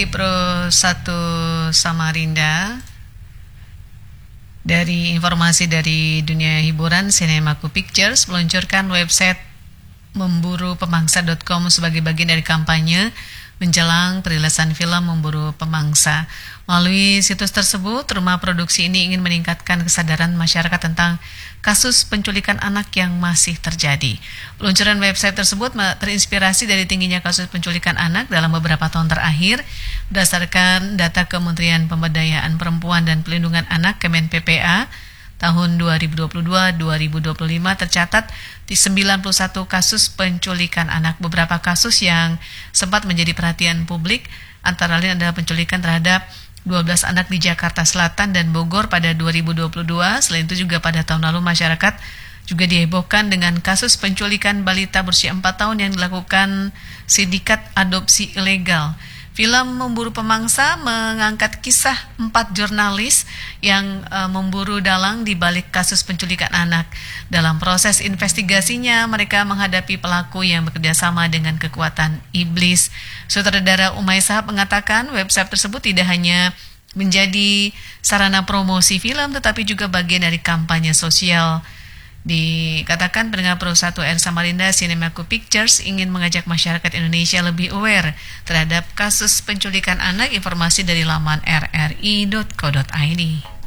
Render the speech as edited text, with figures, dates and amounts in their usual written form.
Pro 1 Samarinda. Dari informasi dari dunia hiburan, Cinemaku Pictures meluncurkan website memburupemangsa.com sebagai bagian dari kampanye menjelang perilisan film Memburu Pemangsa. Melalui situs tersebut, rumah produksi ini ingin meningkatkan kesadaran masyarakat tentang kasus penculikan anak yang masih terjadi. Peluncuran website tersebut terinspirasi dari tingginya kasus penculikan anak dalam beberapa tahun terakhir. Berdasarkan data Kementerian Pemberdayaan Perempuan dan Pelindungan Anak Kemen-PPA, tahun 2022-2025 tercatat di 91 kasus penculikan anak. Beberapa kasus yang sempat menjadi perhatian publik antara lain adalah penculikan terhadap 12 anak di Jakarta Selatan dan Bogor pada 2022. Selain itu juga pada tahun lalu masyarakat juga dihebohkan dengan kasus penculikan balita berusia 4 tahun yang dilakukan sindikat adopsi ilegal. Film Memburu Pemangsa mengangkat kisah 4 jurnalis yang memburu dalang di balik kasus penculikan anak. Dalam proses investigasinya, mereka menghadapi pelaku yang bekerjasama dengan kekuatan iblis. Sutradara Umay Sahab mengatakan website tersebut tidak hanya menjadi sarana promosi film, tetapi juga bagian dari kampanye sosial. Dikatakan pendengar Pro 1 Samarinda, Cinemaku Pictures ingin mengajak masyarakat Indonesia lebih aware terhadap kasus penculikan anak. Informasi dari laman rri.co.id.